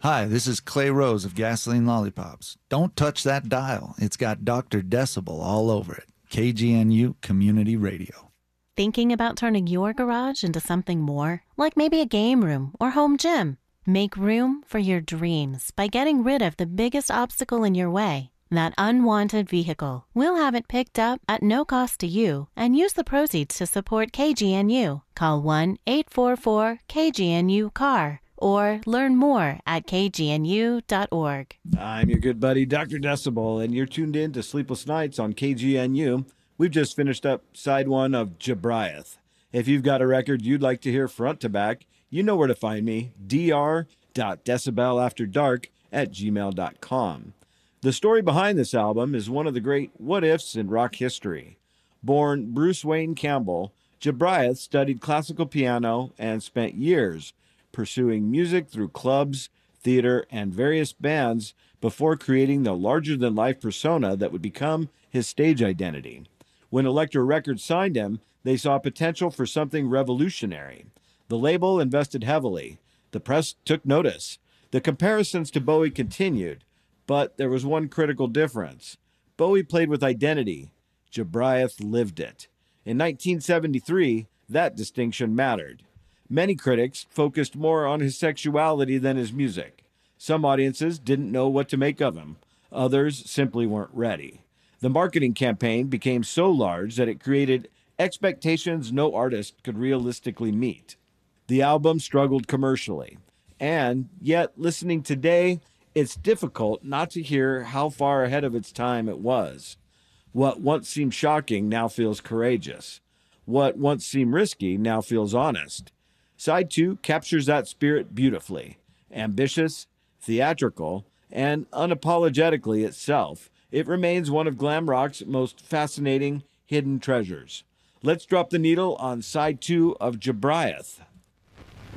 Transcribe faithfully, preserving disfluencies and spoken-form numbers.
Hi, this is Clay Rose of Gasoline Lollipops. Don't touch that dial. It's got Doctor Decibel all over it. K G N U Community Radio. Thinking about turning your garage into something more? Like maybe a game room or home gym? Make room for your dreams by getting rid of the biggest obstacle in your way, that unwanted vehicle. We'll have it picked up at no cost to you and use the proceeds to support K G N U. Call one eight four four K G N U C A R or learn more at k g n u dot org. I'm your good buddy, Doctor Decibel, and you're tuned in to Sleepless Nights on K G N U. We've just finished up side one of Jobriath. If you've got a record you'd like to hear front to back, you know where to find me, d r dot decibel after dark at gmail dot com. The story behind this album is one of the great what-ifs in rock history. Born Bruce Wayne Campbell, Jobriath studied classical piano and spent years pursuing music through clubs, theater, and various bands before creating the larger-than-life persona that would become his stage identity. When Elektra Records signed him, they saw potential for something revolutionary. The label invested heavily. The press took notice. The comparisons to Bowie continued, but there was one critical difference. Bowie played with identity. Jobriath lived it. In nineteen seventy-three, that distinction mattered. Many critics focused more on his sexuality than his music. Some audiences didn't know what to make of him. Others simply weren't ready. The marketing campaign became so large that it created expectations no artist could realistically meet. The album struggled commercially, and yet listening today, it's difficult not to hear how far ahead of its time it was. What once seemed shocking now feels courageous. What once seemed risky now feels honest. Side two captures that spirit beautifully. Ambitious, theatrical, and unapologetically itself, it remains one of glam rock's most fascinating hidden treasures. Let's drop the needle on side two of Jobriath.